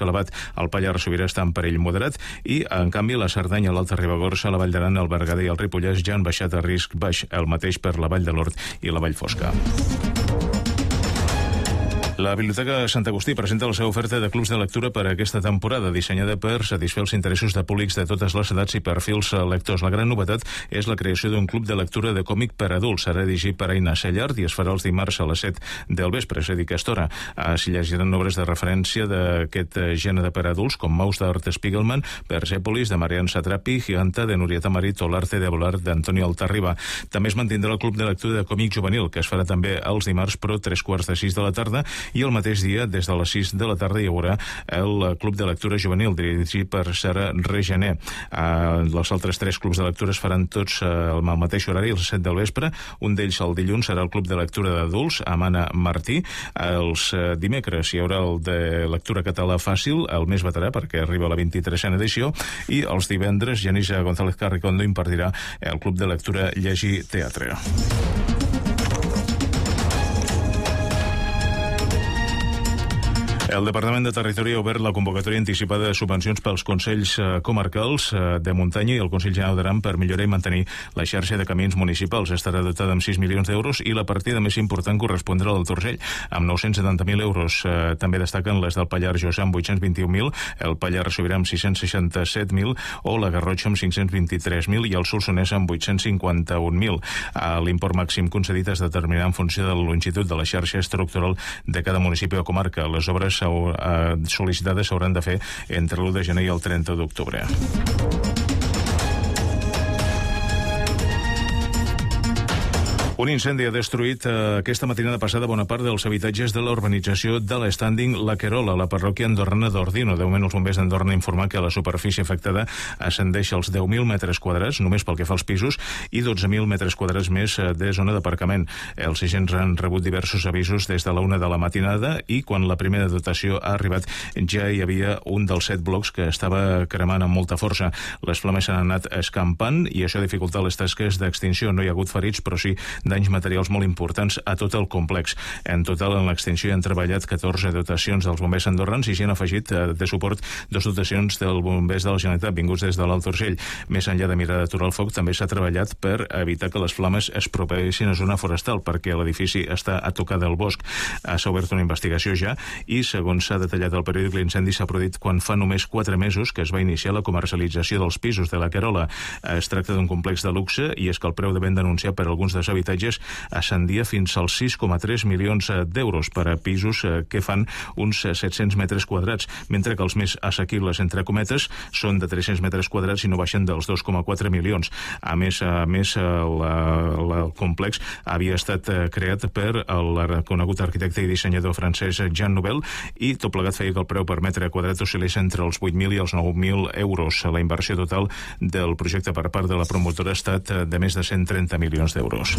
elevat. El Pallars Sobirà està en perill moderat i, en canvi, la Cerdanya, l'Alta Ribagorça, la Vall d'Aran, el Berguedà i el Ripollès ja han baixat a risc baix, el mateix per la Vall de l'Hort i la Vall Fosca. La Biblioteca Sant Agustí presenta la seva oferta de clubs de lectura per a aquesta temporada, dissenyada per satisfer els interessos de públics de totes les edats i perfils lectors. La gran novetat és la creació d'un club de lectura de còmic per adults. Serà dirigit per Aina Cellart i es farà els dimarts a les 7 del vespre, és a dir, aquesta hora. S'hi llegiran obres de referència d'aquest gènere per adults, com Maus d'Art Spiegelman, Persepolis, de Marian Satrapi, Giganta, de Núria Tamarit o L'Arte de volar, d'Antonio Altarriba. També es mantindrà el club de lectura de còmic juvenil, que es farà també els dimarts, però 3:45 de la tarda, i el mateix dia, des de les 6 de la tarda, hi haurà el Club de Lectura Juvenil, dirigit per Sara Regener. Els altres 3 clubs de lectura es faran tots al mateix horari, a les 7 del vespre. Un d'ells el dilluns serà el Club de Lectura d'Adults, amb Anna Martí. Els dimecres hi haurà el de Lectura Català Fàcil, el més veterà, perquè arriba a la 23a edició, i els divendres Janisa González Carricondo impartirà el Club de Lectura Llegir Teatre. El Departament de Territori ha obert la convocatòria anticipada de subvencions pels Consells Comarcals de Muntanya i el Consell General d'Aran per millorar i mantenir la xarxa de camins municipals. Estarà dotada amb 6 milions d'euros i la partida més important correspondrà al d'Urgell, amb 970.000 euros. També destaquen les del Pallars Jussà amb 822.000, el Pallars Sobirà amb 667.000 o la Garrotxa amb 523.000 i el Solsonès amb 851.000. L'import màxim concedit es determinarà en funció de la longitud de la xarxa estructural de cada municipi o comarca. Les obres sol·licitades s'hauran de fer entre l'1 de gener i el 30 d'octubre. Un incendi ha destruït aquesta matinada passada bona part dels habitatges de la urbanització de l'Standing La Querola, la parròquia andorrana d'Ordino. De moment, els bombers d'Andorra han informat que la superfície afectada ascendeix als 10.000 metres quadrats, només pel que fa als pisos, i 12.000 metres quadrats més de zona d'aparcament. Els agents han rebut diversos avisos des de la 1 de la matinada i quan la primera dotació ha arribat ja hi havia un dels 7 blocs que estava cremant amb molta força. Les flames s'han anat escampant i això ha dificultat les tasques d'extinció. No hi ha hagut ferits, però sí danys materials molt importants a tot el complex. En total, en l'extinció hi han treballat 14 dotacions dels bombers andorrans i s'hi han afegit de suport 2 dotacions dels bombers de la Generalitat vinguts des de l'Alt Urgell. Més enllà de mirar d'aturar el foc, també s'ha treballat per evitar que les flames es propaguessin a zona forestal, perquè l'edifici està a tocar del bosc. S'ha obert una investigació ja i, segons s'ha detallat al periòdic, l'incendi s'ha produït quan fa només 4 mesos que es va iniciar la comercialització dels pisos de la Querola. Es tracta d'un complex de luxe i és que el preu de venda anunciat per alguns dels habitatges ascendia fins als 6,3 milions d'euros per a pisos que fan uns 700 metres quadrats, mentre que els més assequibles, entre cometes, són de 300 metres quadrats i no baixen dels 2,4 milions. A més, el complex havia estat creat per el reconegut arquitecte i dissenyador francès Jean Nouvel i tot plegat feia que el preu per metre quadrat oscil·lés entre els 8.000 i els 9.000 euros. La inversió total del projecte per part de la promotora ha estat de més de 130 milions d'euros.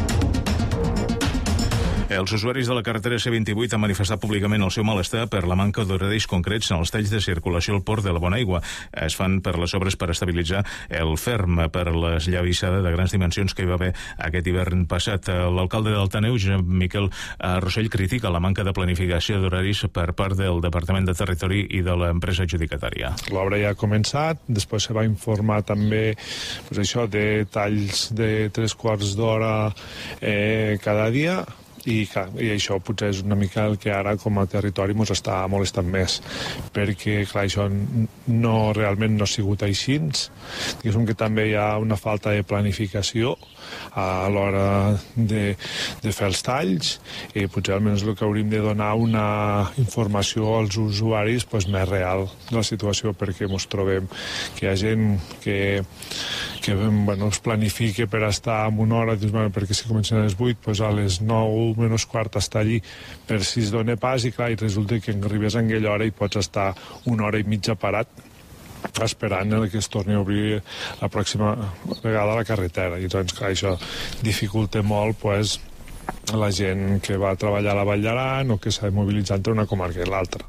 Els usuaris de la carretera C28 han manifestat públicament el seu malestar per la manca d'horaris concrets en els talls de circulació al port de la Bonaigua. Es fan per les obres per estabilitzar el ferm per l'esllavissada de grans dimensions que hi va haver aquest hivern passat. L'alcalde d'Altaneu, Josep Miquel Rossell, critica la manca de planificació d'horaris per part del Departament de Territori i de l'empresa adjudicatària. L'obra ja ha començat, després se va informar també de talls de 3/4 d'hora cada dia, i això potser és una mica el que ara com a territori ens està molestant més, perquè clar, això realment no ha sigut així. Diguéssim que també hi ha una falta de planificació a l'hora de fer els talls i potser almenys el que hauríem de donar una informació als usuaris més real de la situació, perquè ens trobem que hi ha gent que es planifica per estar en una hora, perquè si comencen a les 8, a les 9 menys quart està allí per si es dona pas i clar, i resulta que arribes a aquella hora i pots estar una hora i mitja parat esperant que es torni a obrir la pròxima vegada la carretera, i doncs clar, això dificulta molt la gent que va treballar a la Vall d'Aran o que s'ha de mobilitzar entre una comarca i l'altra.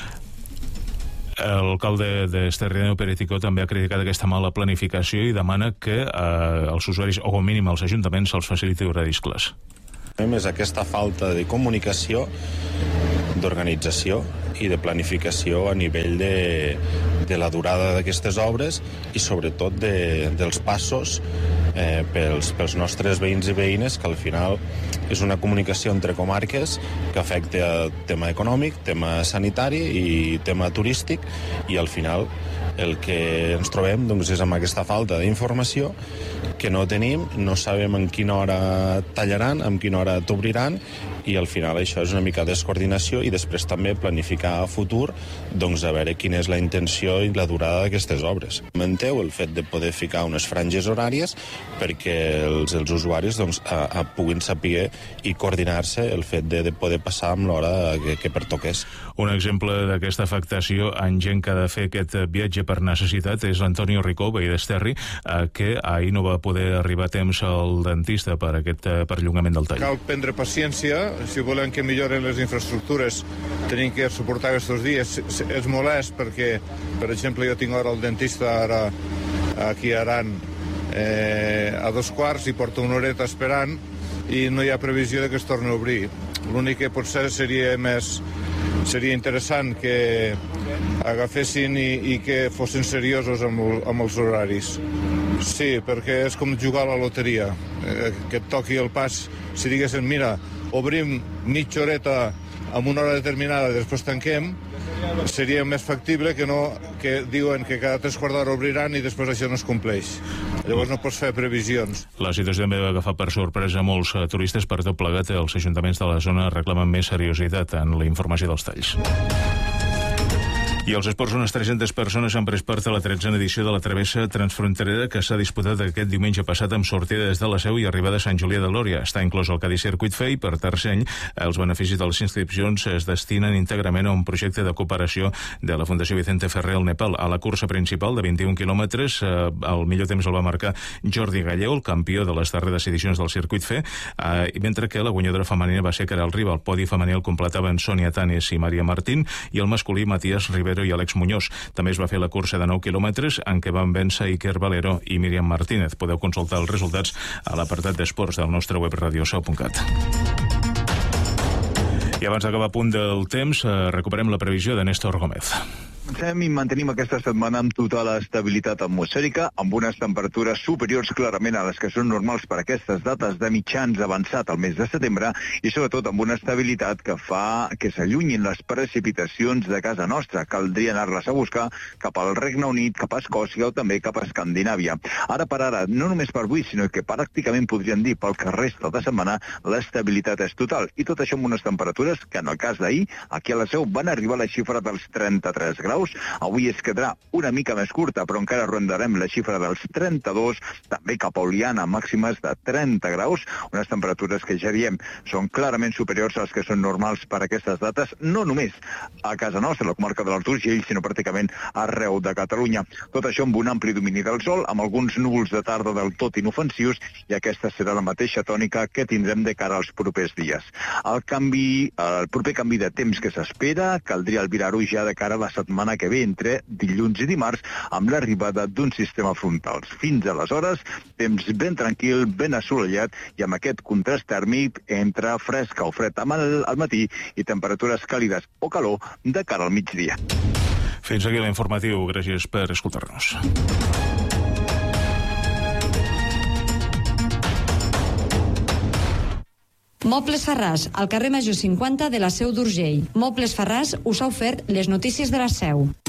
L'alcalde d'Esterri, Pere Ticó, també ha criticat aquesta mala planificació i demana que els usuaris, o com mínim els ajuntaments, se'ls faciliti horaris clars. És aquesta falta de comunicació, d'organització i de planificació a nivell de la durada d'aquestes obres i sobretot dels passos pels nostres veïns i veïnes, que al final és una comunicació entre comarques que afecta tema econòmic, tema sanitari i tema turístic, i al final el que ens trobem doncs, és amb aquesta falta d'informació que no tenim, no sabem en quina hora tallaran, en quina hora t'obriran, i al final això és una mica descoordinació, i després també planificar a futur doncs, a veure quina és la intenció i la durada d'aquestes obres. Comenteu el fet de poder ficar unes franges horàries perquè els usuaris doncs, puguin saber i coordinar-se el fet de poder passar amb l'hora que pertoqués. Un exemple d'aquesta afectació en gent que ha de fer aquest viatge per necessitat és l'Antonio Ricó, veí d'Esterri, que ahir no va poder arribar a temps al dentista per aquest perllongament del tall. Cal prendre paciència. Si volem que milloren les infraestructures, tenim que suportar aquests dies. És molest perquè, per exemple, jo tinc ara el dentista aquí a Aran a 2:15 i porto una horeta esperant i no hi ha previsió de que es torni a obrir. L'únic que potser seria interessant que agafessin i que fossin seriosos amb els horaris. Sí, perquè és com jugar a la loteria, que et toqui el pas. Si diguessin, mira, obrim mitja horeta amb una hora determinada i després tanquem, seria més factible que no que diuen que cada 3/4 d'hora obriran i després això no es compleix. Llavors no pots fer previsions. La situació també va agafar per sorpresa molts turistes. Per tot plegat, els ajuntaments de la zona reclamen més seriositat en la informació dels talls. I als esports, unes 300 persones han pres part a la 13a edició de la travessa transfronterera que s'ha disputat aquest diumenge passat amb sortida des de la Seu i arribada a Sant Julià de Lòria. Està inclòs el Cadí Circuit Fair i per tercer any els beneficis de les inscripcions es destinen íntegrament a un projecte de cooperació de la Fundació Vicente Ferrer al Nepal. A la cursa principal de 21 quilòmetres, el millor temps el va marcar Jordi Galleu, el campió de les darreres edicions del Circuit Fair, mentre que la guanyadora femenina va ser Caral Riba. El podi femení el completaven Sònia Tanes i Maria Martín i el masculí Matías Rivero i Àlex Muñoz. També es va fer la cursa de 9 quilòmetres en què van vèncer Iker Valero i Míriam Martínez. Podeu consultar els resultats a l'apartat d'esports del nostre web radiosau.cat. I abans d'acabar a punt del temps, recuperem la previsió de Néstor Gómez. Comencem i mantenim aquesta setmana amb total estabilitat atmosfèrica, amb unes temperatures superiors clarament a les que són normals per aquestes dates de mitjans avançat al mes de setembre i sobretot amb una estabilitat que fa que s'allunyin les precipitacions de casa nostra. Caldria anar-les a buscar cap al Regne Unit, cap a Escòcia o també cap a Escandinàvia. Ara per ara, no només per avui, sinó que pràcticament podríem dir pel que resta de setmana, l'estabilitat és total. I tot això amb unes temperatures que en el cas d'ahir, aquí a la Seu, van arribar a la xifra dels 33 graus. Avui es quedarà una mica més curta, però encara rondarem la xifra dels 32, també cap a Oliana, màximes de 30 graus, unes temperatures que ja diem són clarament superiors a les que són normals per aquestes dates, no només a casa nostra, a la comarca de l'Alt Urgell, sinó pràcticament arreu de Catalunya. Tot això amb un ampli domini del sol, amb alguns núvols de tarda del tot inofensius, i aquesta serà la mateixa tònica que tindrem de cara als propers dies. El proper canvi de temps que s'espera, caldria albirar-ho ja de cara a la setmana que ve, entre dilluns i dimarts, amb l'arribada d'un sistema frontal. Fins aleshores, temps ben tranquil, ben assolellat i amb aquest contrast tèrmic entre fresca o fred al matí i temperatures càlides o calor de cara al migdia. Fins aquí l'informatiu. Gràcies per escoltar-nos. Mobles Farràs, al carrer Major 50 de la Seu d'Urgell. Mobles Farràs us ha ofert les notícies de la Seu.